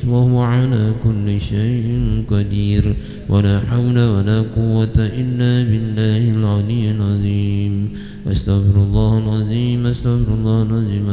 وهو على كل شيء قدير ولا حول ولا قوة إلا بالله العلي العظيم. أستغفر الله العظيم، أستغفر الله العظيم.